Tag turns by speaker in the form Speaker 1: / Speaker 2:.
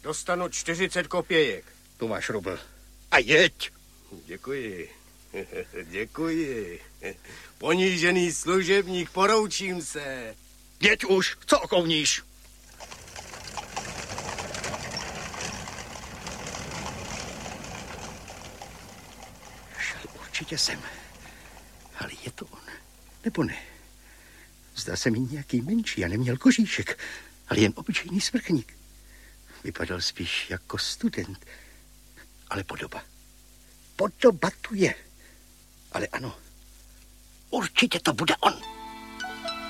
Speaker 1: Dostanu 40 kopějek.
Speaker 2: Tu máš rubl. A jeď.
Speaker 1: Děkuji. Děkuji. Ponížený služebník, poroučím se.
Speaker 2: Jeď už, co okouníš? Šel určitě sem. Ale je to on, nebo ne? Zdá se mi nějaký menší a neměl kožíšek, ale jen obyčejný svrchník. Vypadal spíš jako student, ale podoba. Podoba tu je. Ale ano, určitě to bude on.